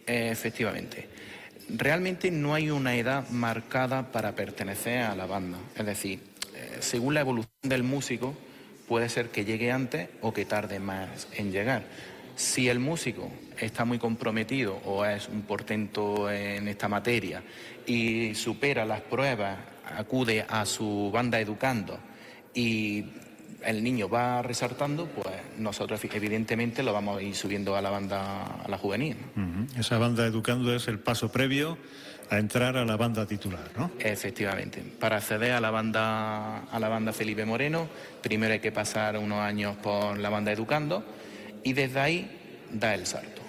Efectivamente. Realmente no hay una edad marcada para pertenecer a la banda. Es decir, según la evolución del músico, puede ser que llegue antes o que tarde más en llegar. Si el músico está muy comprometido o es un portento en esta materia y supera las pruebas, acude a su banda educando y el niño va resaltando, pues nosotros evidentemente lo vamos a ir subiendo a la banda, a la juvenil. Esa banda educando es el paso previo a entrar a la banda titular, ¿no? Efectivamente. Para acceder a la banda Felipe Moreno, primero hay que pasar unos años por la banda educando y desde ahí da el salto.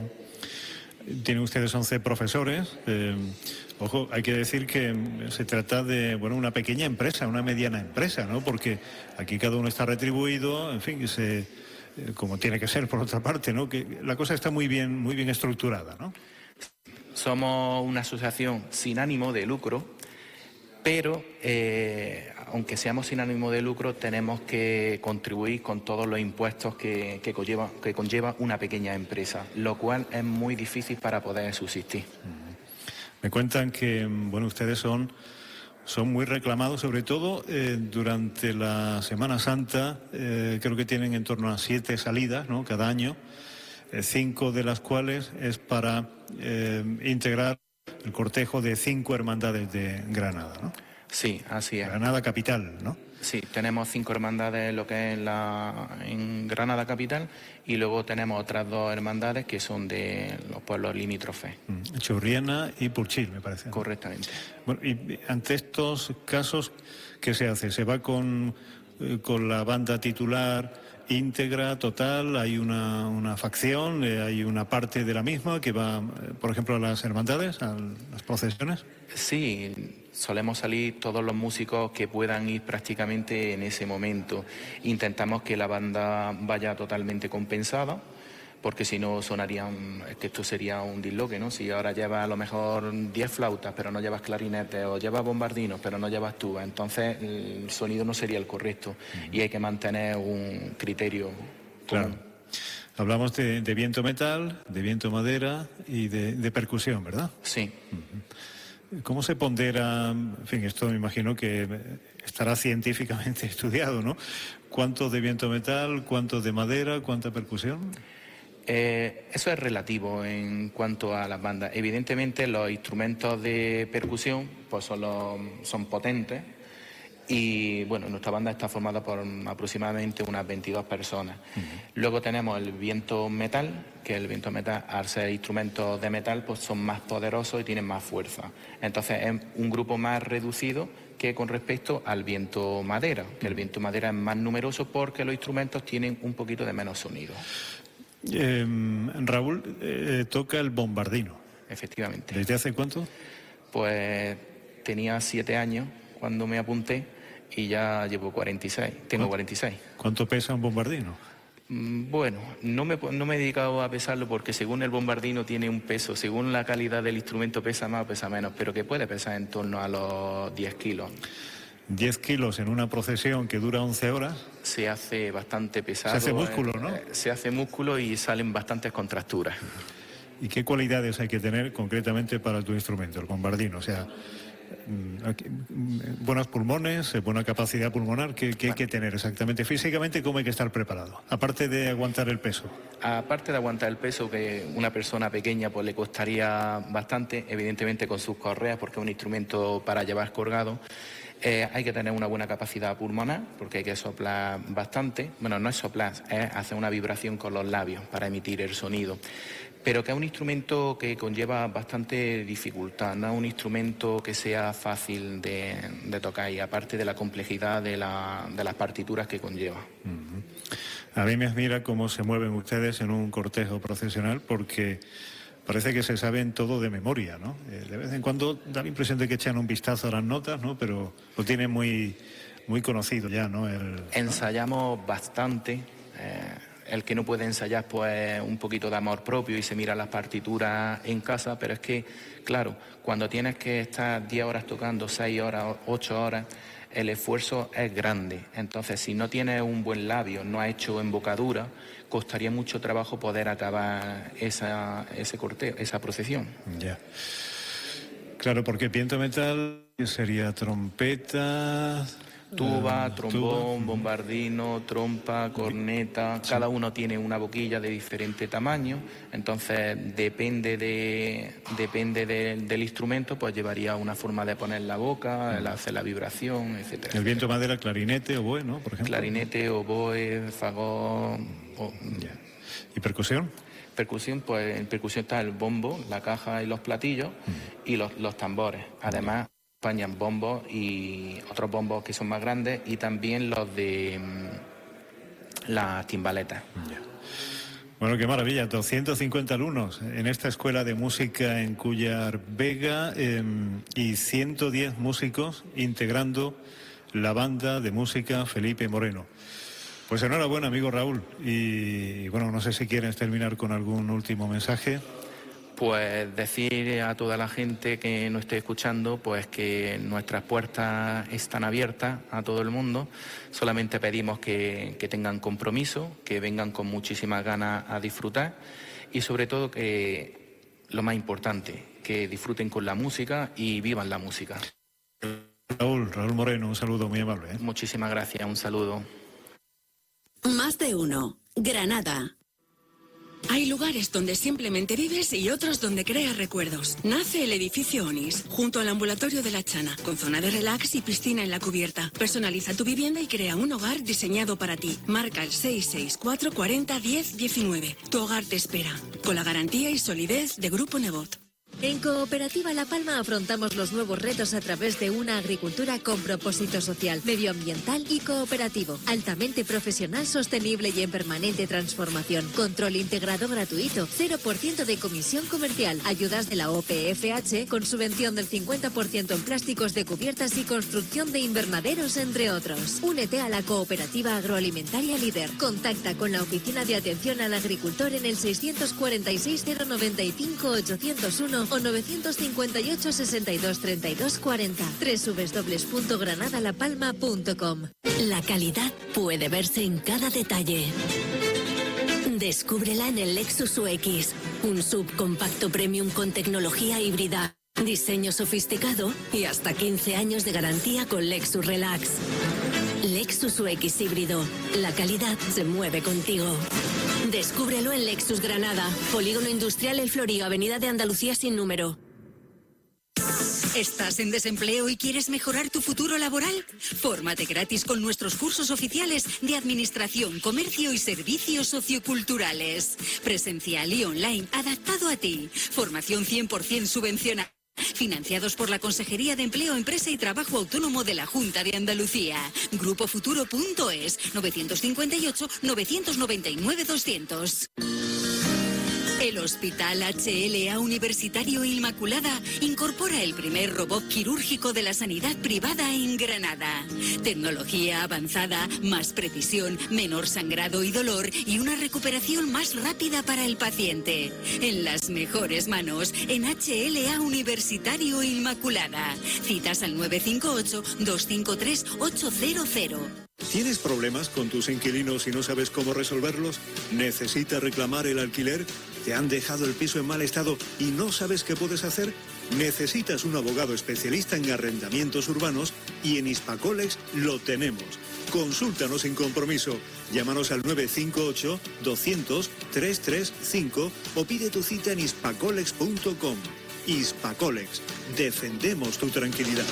Tienen ustedes 11 profesores. Ojo, hay que decir que se trata de una pequeña empresa, una mediana empresa, ¿no? Porque aquí cada uno está retribuido, en fin, como tiene que ser por otra parte, ¿no? Que la cosa está muy bien estructurada, ¿no? Somos una asociación sin ánimo de lucro, pero aunque seamos sin ánimo de lucro, tenemos que contribuir con todos los impuestos que conlleva una pequeña empresa, lo cual es muy difícil para poder subsistir. Me cuentan que ustedes son muy reclamados, sobre todo durante la Semana Santa. Creo que tienen en torno a 7 salidas, ¿no?, cada año, 5 de las cuales es para integrar el cortejo de 5 hermandades de Granada, ¿no? Sí, así es. Granada capital, ¿no? Sí, tenemos 5 hermandades lo que es en Granada capital y luego tenemos otras 2 hermandades que son de los pueblos limítrofes. Churriana y Purchil, me parece, ¿no? Correctamente. Bueno, y ante estos casos, ¿qué se hace? ¿Se va con la banda titular íntegra, total? ¿Hay una facción? ¿Hay una parte de la misma que va, por ejemplo, a las hermandades, a las procesiones? Sí, solemos salir todos los músicos que puedan ir prácticamente en ese momento. Intentamos que la banda vaya totalmente compensada, porque si no que esto sería un disloque, ¿no? Si ahora llevas a lo mejor 10 flautas, pero no llevas clarinetes, o llevas bombardinos, pero no llevas tubas, entonces el sonido no sería el correcto y hay que mantener un criterio común. Claro. Hablamos de viento metal, de viento madera y de percusión, ¿verdad? Sí. ¿Cómo se pondera? En fin, esto me imagino que estará científicamente estudiado, ¿no? ¿Cuánto de viento metal, cuánto de madera, cuánta percusión? Eso es relativo en cuanto a las bandas. Evidentemente los instrumentos de percusión pues son potentes y bueno, nuestra banda está formada por aproximadamente unas 22 personas. Luego tenemos el viento metal, que el viento metal, al ser instrumentos de metal, pues son más poderosos y tienen más fuerza. Entonces es un grupo más reducido que con respecto al viento madera, que el viento madera es más numeroso porque los instrumentos tienen un poquito de menos sonido. Raúl toca el bombardino. Efectivamente. ¿Desde hace cuánto? Pues tenía 7 años cuando me apunté y ya llevo 46. Tengo 46. ¿Cuánto pesa un bombardino? Bueno, no me he dedicado a pesarlo porque según el bombardino tiene un peso, según la calidad del instrumento pesa más o pesa menos, pero que puede pesar en torno a los 10 kilos. 10 kilos en una procesión que dura 11 horas. Se hace bastante pesado. Se hace músculo, ¿no? Se hace músculo y salen bastantes contracturas. ¿Y qué cualidades hay que tener concretamente para tu instrumento, el bombardino? O sea, buenos pulmones, buena capacidad pulmonar. ¿Qué hay que tener exactamente? Físicamente, ¿cómo hay que estar preparado? Aparte de aguantar el peso. Aparte de aguantar el peso, que una persona pequeña pues le costaría bastante, evidentemente con sus correas, porque es un instrumento para llevar colgado. Hay que tener una buena capacidad pulmonar, porque hay que soplar bastante. Bueno, no es soplar, es hacer una vibración con los labios para emitir el sonido. Pero que es un instrumento que conlleva bastante dificultad, no es un instrumento que sea fácil de tocar, y aparte de la complejidad de las partituras que conlleva. A mí me admira cómo se mueven ustedes en un cortejo procesional, porque parece que se saben todo de memoria, ¿no? De vez en cuando da la impresión de que echan un vistazo a las notas, ¿no? Pero lo tienen muy conocido ya, ¿no? Ensayamos bastante. el que no puede ensayar, pues un poquito de amor propio y se mira las partituras en casa, pero es que, claro, cuando tienes que estar 10 horas tocando, 6 horas, 8 horas, el esfuerzo es grande. Entonces, si no tienes un buen labio, no has hecho embocadura, costaría mucho trabajo poder acabar ese corteo, esa procesión. Ya. Claro, porque viento metal sería trompeta, tuba, trombón, bombardino, trompa, corneta, sí. Cada uno tiene una boquilla de diferente tamaño, entonces depende del instrumento, pues llevaría una forma de poner la boca, hacer la vibración, etcétera. El viento madera, clarinete, oboe, ¿no? Por ejemplo. Clarinete, oboe, fagot. ¿Y percusión? Percusión, pues en percusión está el bombo, la caja y los platillos y los tambores. Además, acompañan bombos y otros bombos que son más grandes y también los de las timbaletas. Bueno, qué maravilla, 250 alumnos en esta escuela de música en Cúllar Vega y 110 músicos integrando la banda de música Felipe Moreno. Pues enhorabuena, amigo Raúl. Y bueno, no sé si quieres terminar con algún último mensaje. Pues decir a toda la gente que nos esté escuchando, pues que nuestras puertas están abiertas a todo el mundo. Solamente pedimos que tengan compromiso, que vengan con muchísimas ganas a disfrutar y sobre todo que, lo más importante, que disfruten con la música y vivan la música. Raúl Moreno, un saludo muy amable. Muchísimas gracias, un saludo. Más de uno. Granada. Hay lugares donde simplemente vives y otros donde creas recuerdos. Nace el edificio Onis, junto al ambulatorio de la Chana, con zona de relax y piscina en la cubierta. Personaliza tu vivienda y crea un hogar diseñado para ti. Marca el 664 40 10 19. Tu hogar te espera, con la garantía y solidez de Grupo Nebot. En Cooperativa La Palma afrontamos los nuevos retos a través de una agricultura con propósito social, medioambiental y cooperativo, altamente profesional, sostenible y en permanente transformación. Control integrado gratuito, 0% de comisión comercial, ayudas de la OPFH con subvención del 50% en plásticos de cubiertas y construcción de invernaderos, entre otros. Únete a la Cooperativa Agroalimentaria Líder. Contacta con la Oficina de Atención al Agricultor en el 646 095 801 o 958 62 32 40. www.granadalapalma.com. La calidad puede verse en cada detalle. Descúbrela en el Lexus UX, un subcompacto premium con tecnología híbrida, diseño sofisticado y hasta 15 años de garantía con Lexus Relax. Lexus UX híbrido. La calidad se mueve contigo. Descúbrelo en Lexus Granada, Polígono Industrial El Florío, Avenida de Andalucía sin número. ¿Estás en desempleo y quieres mejorar tu futuro laboral? Fórmate gratis con nuestros cursos oficiales de Administración, Comercio y Servicios Socioculturales. Presencial y online, adaptado a ti. Formación 100% subvencionada. Financiados por la Consejería de Empleo, Empresa y Trabajo Autónomo de la Junta de Andalucía. Grupofuturo.es 958 999 200. El Hospital HLA Universitario Inmaculada incorpora el primer robot quirúrgico de la sanidad privada en Granada. Tecnología avanzada, más precisión, menor sangrado y dolor y una recuperación más rápida para el paciente. En las mejores manos, en HLA Universitario Inmaculada. Citas al 958 253 800. ¿Tienes problemas con tus inquilinos y no sabes cómo resolverlos? ¿Necesitas reclamar el alquiler? ¿Te han dejado el piso en mal estado y no sabes qué puedes hacer? Necesitas un abogado especialista en arrendamientos urbanos y en Hispacolex lo tenemos. Consúltanos sin compromiso. Llámanos al 958 200 335 o pide tu cita en hispacolex.com. Hispacolex. Defendemos tu tranquilidad.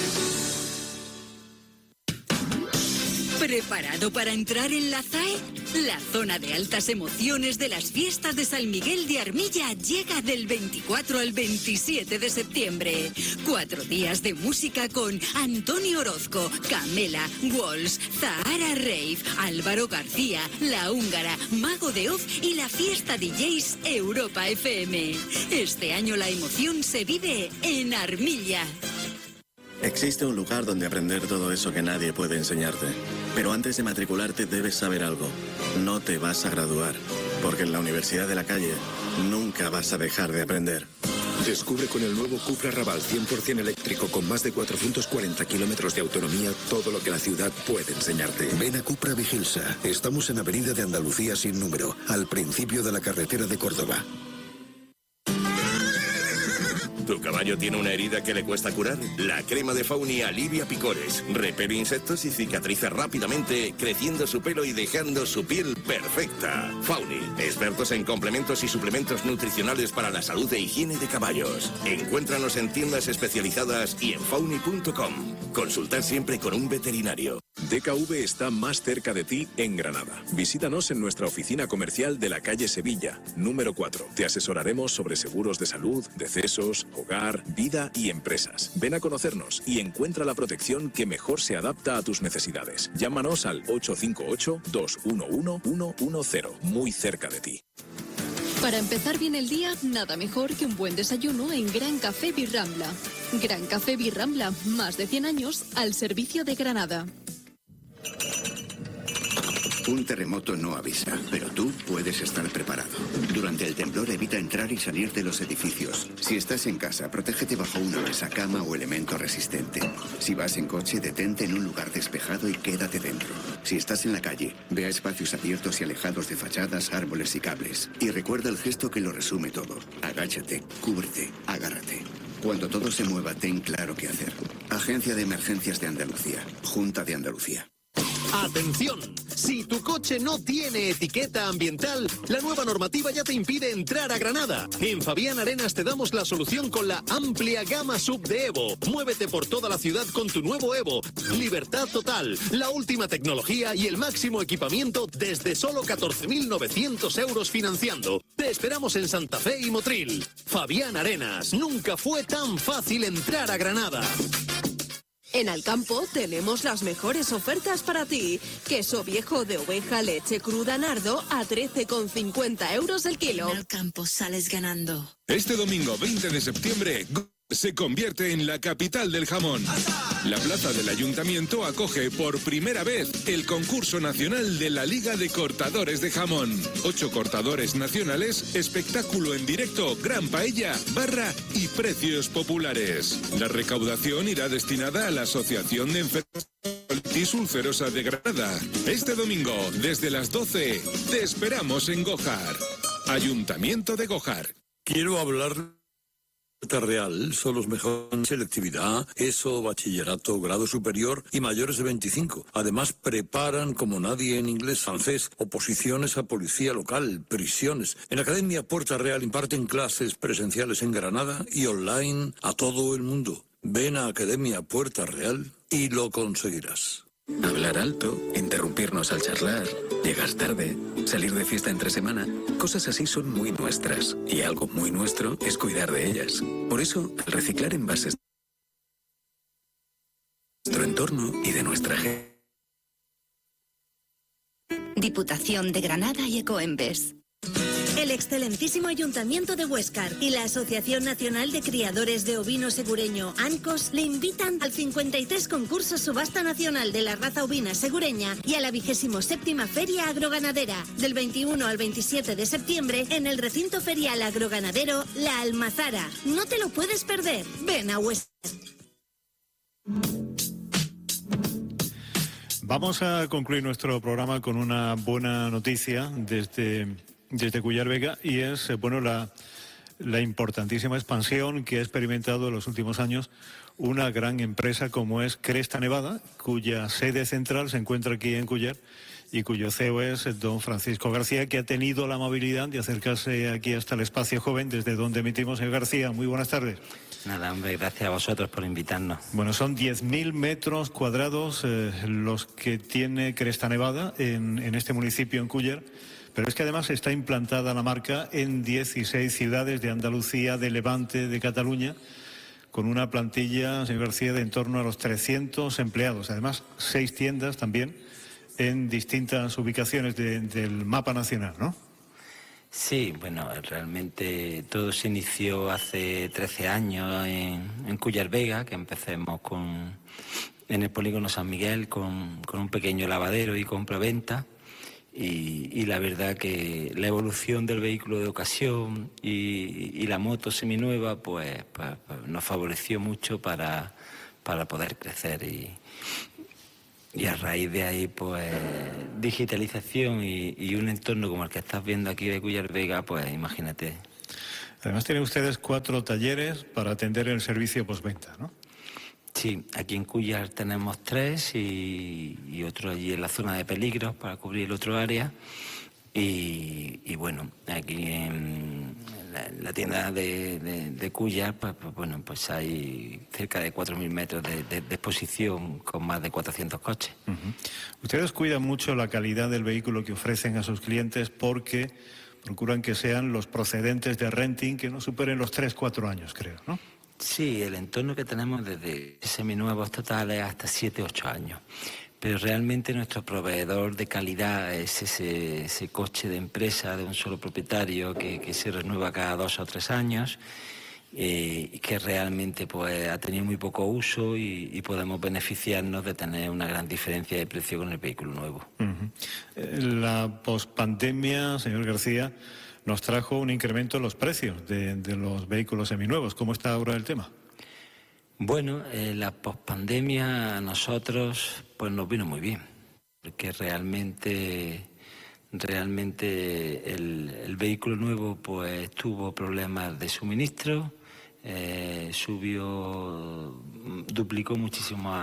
¿Preparado para entrar en la ZAE? La zona de altas emociones de las fiestas de San Miguel de Armilla llega del 24 al 27 de septiembre. 4 días de música con Antonio Orozco, Camela, Walls, Zahara Rave, Álvaro García, La Húngara, Mago de Oz y la fiesta DJs Europa FM. Este año la emoción se vive en Armilla. Existe un lugar donde aprender todo eso que nadie puede enseñarte. Pero antes de matricularte debes saber algo. No te vas a graduar, porque en la Universidad de la Calle nunca vas a dejar de aprender. Descubre con el nuevo Cupra Raval 100% eléctrico con más de 440 kilómetros de autonomía todo lo que la ciudad puede enseñarte. Ven a Cupra Vigilsa. Estamos en Avenida de Andalucía sin número, al principio de la carretera de Córdoba. ¿Tu caballo tiene una herida que le cuesta curar? La crema de Fauni alivia picores, repele insectos y cicatriza rápidamente, creciendo su pelo y dejando su piel perfecta. Fauni, expertos en complementos y suplementos nutricionales para la salud e higiene de caballos. Encuéntranos en tiendas especializadas y en fauni.com. Consultar siempre con un veterinario. DKV está más cerca de ti en Granada. Visítanos en nuestra oficina comercial de la calle Sevilla, número 4. Te asesoraremos sobre seguros de salud, decesos, hogar, vida y empresas. Ven a conocernos y encuentra la protección que mejor se adapta a tus necesidades. Llámanos al 858-211-110, muy cerca de ti. Para empezar bien el día, nada mejor que un buen desayuno en Gran Café Birrambla. Gran Café Birrambla, más de 100 años al servicio de Granada. Un terremoto no avisa, pero tú puedes estar preparado. Durante el temblor evita entrar y salir de los edificios. Si estás en casa, protégete bajo una mesa, cama o elemento resistente. Si vas en coche, detente en un lugar despejado y quédate dentro. Si estás en la calle, ve a espacios abiertos y alejados de fachadas, árboles y cables. Y recuerda el gesto que lo resume todo. Agáchate, cúbrete, agárrate. Cuando todo se mueva, ten claro qué hacer. Agencia de Emergencias de Andalucía. Junta de Andalucía. ¡Atención! Si tu coche no tiene etiqueta ambiental, la nueva normativa ya te impide entrar a Granada. En Fabián Arenas te damos la solución con la amplia gama sub de Evo. Muévete por toda la ciudad con tu nuevo Evo. Libertad total, la última tecnología y el máximo equipamiento desde solo 14.900 euros financiando. Te esperamos en Santa Fe y Motril. Fabián Arenas, nunca fue tan fácil entrar a Granada. En Alcampo tenemos las mejores ofertas para ti. Queso viejo de oveja, leche cruda Nardo a 13,50 euros el kilo. En Alcampo sales ganando. Este domingo 20 de septiembre se convierte en la capital del jamón. La plaza del Ayuntamiento acoge por primera vez el concurso nacional de la Liga de Cortadores de Jamón. 8 cortadores nacionales, espectáculo en directo, gran paella, barra y precios populares. La recaudación irá destinada a la Asociación de Enfermedades Ulcerosa de Granada. Este domingo, desde las 12, te esperamos en Gójar. Ayuntamiento de Gójar. Quiero hablar Real son los mejores en selectividad, ESO, bachillerato, grado superior y mayores de 25. Además, preparan como nadie en inglés, francés, oposiciones a policía local, prisiones. En Academia Puerta Real imparten clases presenciales en Granada y online a todo el mundo. Ven a Academia Puerta Real y lo conseguirás. Hablar alto, interrumpirnos al charlar, llegar tarde, salir de fiesta entre semana, cosas así son muy nuestras. Y algo muy nuestro es cuidar de ellas. Por eso, al reciclar envases de nuestro entorno y de nuestra gente. Diputación de Granada y Ecoembes. El excelentísimo Ayuntamiento de Huéscar y la Asociación Nacional de Criadores de Ovino Segureño, ANCOS, le invitan al 53 concurso Subasta Nacional de la Raza Ovina Segureña y a la 27ª Feria Agroganadera, del 21 al 27 de septiembre en el recinto ferial agroganadero La Almazara. No te lo puedes perder. Ven a Huéscar. Vamos a concluir nuestro programa con una buena noticia desde Cúllar Vega, y es la importantísima expansión que ha experimentado en los últimos años una gran empresa como es Cresta Nevada, cuya sede central se encuentra aquí en Cúllar y cuyo CEO es don Francisco García, que ha tenido la amabilidad de acercarse aquí hasta el espacio joven desde donde emitimos. Señor García, muy buenas tardes. Nada, hombre, gracias a vosotros por invitarnos. Bueno, son 10.000 metros cuadrados los que tiene Cresta Nevada en este municipio, en Cúllar. Pero es que además está implantada la marca en 16 ciudades de Andalucía, de Levante, de Cataluña, con una plantilla, señor García, de en torno a los 300 empleados. Además, 6 tiendas también en distintas ubicaciones del mapa nacional, ¿no? Sí, bueno, realmente todo se inició hace 13 años en Cúllar Vega, que empecemos con en el polígono San Miguel con un pequeño lavadero y compra-venta. Y la verdad que la evolución del vehículo de ocasión y la moto seminueva pues nos favoreció mucho para poder crecer y a raíz de ahí pues digitalización y un entorno como el que estás viendo aquí de Cúllar Vega, pues imagínate. Además tienen ustedes 4 talleres para atender el servicio postventa, ¿no? Sí, aquí en Cúllar tenemos 3 y otro allí en la zona de peligros para cubrir el otro área. Y bueno, aquí en la tienda de Cúllar, pues hay cerca de 4.000 metros de exposición con más de 400 coches. Ustedes cuidan mucho la calidad del vehículo que ofrecen a sus clientes porque procuran que sean los procedentes de renting que no superen los 3-4 años, creo, ¿no? Sí, el entorno que tenemos desde seminuevos totales hasta 7-8 años. Pero realmente nuestro proveedor de calidad es ese coche de empresa de un solo propietario que se renueva cada 2 o 3 años y que realmente pues ha tenido muy poco uso y podemos beneficiarnos de tener una gran diferencia de precio con el vehículo nuevo. La pospandemia, señor García, nos trajo un incremento en los precios de los vehículos seminuevos. ¿Cómo está ahora el tema? Bueno, la pospandemia a nosotros pues nos vino muy bien, porque realmente el vehículo nuevo pues tuvo problemas de suministro, duplicó muchísimo.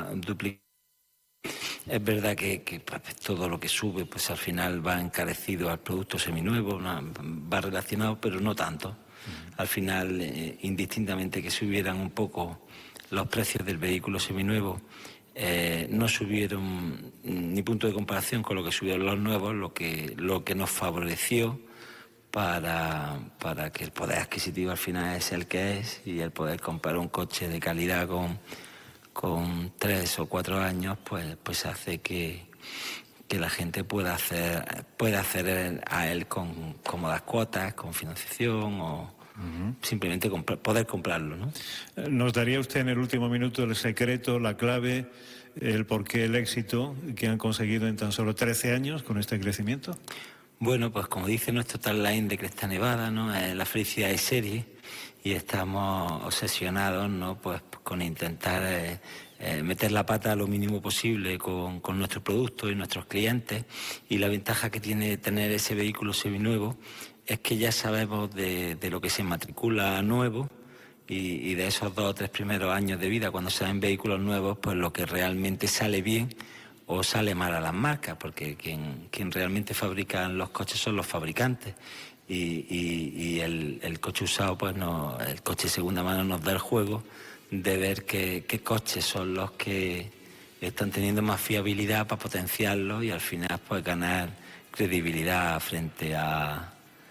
Es verdad que pues, todo lo que sube pues al final va encarecido al producto seminuevo, va relacionado, pero no tanto. Al final, indistintamente que subieran un poco los precios del vehículo seminuevo, no subieron ni punto de comparación con lo que subieron los nuevos, lo que nos favoreció para que el poder adquisitivo al final es el que es y el poder comprar un coche de calidad con 3 o 4 años, pues hace que la gente pueda acceder a él con cómodas cuotas, con financiación o simplemente poder comprarlo, ¿no? ¿Nos daría usted en el último minuto el secreto, la clave, el porqué, el éxito que han conseguido en tan solo 13 años con este crecimiento? Bueno, pues como dice nuestro tagline de Cresta Nevada, ¿no? La felicidad es serie y estamos obsesionados, ¿no? Pues con intentar meter la pata lo mínimo posible con nuestro producto y nuestros clientes, y la ventaja que tiene tener ese vehículo seminuevo es que ya sabemos de lo que se matricula nuevo y de esos 2 o 3 primeros años de vida cuando salen vehículos nuevos, pues lo que realmente sale bien o sale mal a las marcas, porque quien realmente fabrica los coches son los fabricantes y el coche usado, pues no, el coche de segunda mano nos da el juego de ver qué coches son los que están teniendo más fiabilidad para potenciarlos y al final pues ganar credibilidad frente al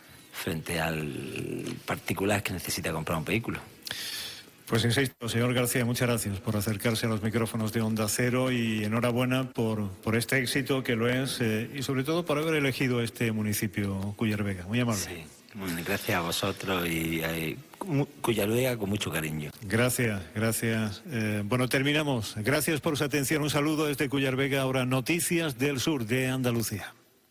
particular que necesita comprar un vehículo. Pues insisto, señor García, muchas gracias por acercarse a los micrófonos de Onda Cero y enhorabuena por este éxito que lo es y sobre todo por haber elegido este municipio Cúllar Vega. Muy amable. Sí, bueno, gracias a vosotros y Cúllar Vega con mucho cariño. Gracias. Bueno, terminamos. Gracias por su atención. Un saludo desde Cúllar Vega. Ahora noticias del sur de Andalucía.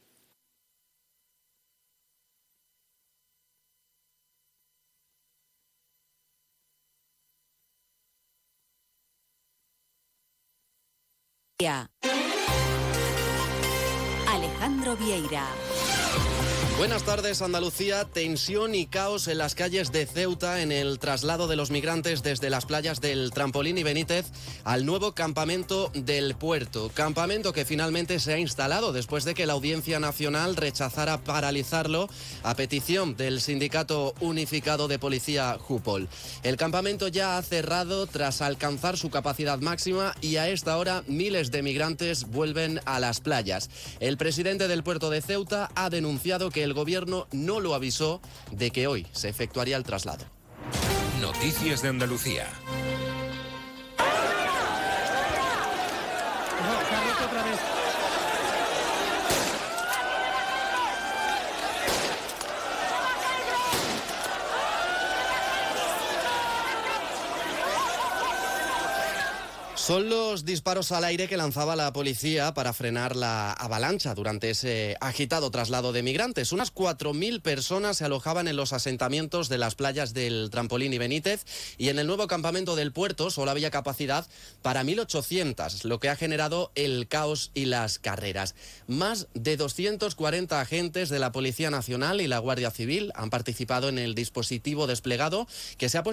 Alejandro Vieira. Buenas tardes, Andalucía. Tensión y caos en las calles de Ceuta en el traslado de los migrantes desde las playas del Trampolín y Benítez al nuevo campamento del puerto. Campamento que finalmente se ha instalado después de que la Audiencia Nacional rechazara paralizarlo a petición del Sindicato Unificado de Policía Jupol. El campamento ya ha cerrado tras alcanzar su capacidad máxima y a esta hora miles de migrantes vuelven a las playas. El presidente del puerto de Ceuta ha denunciado que el gobierno no lo avisó de que hoy se efectuaría el traslado. Noticias de Andalucía. Son los disparos al aire que lanzaba la policía para frenar la avalancha durante ese agitado traslado de migrantes. Unas 4.000 personas se alojaban en los asentamientos de las playas del Trampolín y Benítez, y en el nuevo campamento del puerto solo había capacidad para 1.800, lo que ha generado el caos y las carreras. Más de 240 agentes de la Policía Nacional y la Guardia Civil han participado en el dispositivo desplegado que se ha puesto